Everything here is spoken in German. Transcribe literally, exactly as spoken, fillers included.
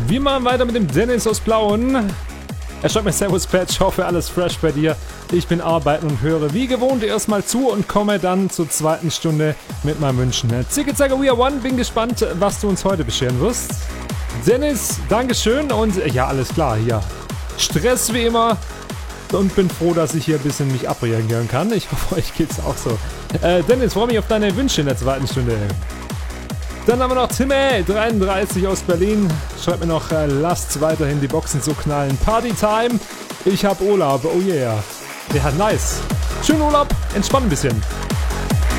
Wir machen weiter mit dem Dennis aus Blauen. Er schreibt mir Servus Patch, hoffe alles fresh bei dir. Ich bin arbeiten und höre wie gewohnt erstmal zu und komme dann zur zweiten Stunde mit meinen Wünschen. Zicke-Zacke We Are One, bin gespannt, was du uns heute bescheren wirst. Dennis, Dankeschön und ja, alles klar, hier. Stress wie immer und bin froh, dass ich hier ein bisschen mich abreagieren kann. Ich hoffe, euch geht's auch so. Äh, Dennis, freue mich auf deine Wünsche in der zweiten Stunde. Dann haben wir noch Timme, dreiunddreißig aus Berlin. Schreibt mir noch, äh, lasst weiterhin die Boxen so knallen. Partytime, ich hab Urlaub, oh yeah. Ja, nice. Schönen Urlaub, entspann ein bisschen.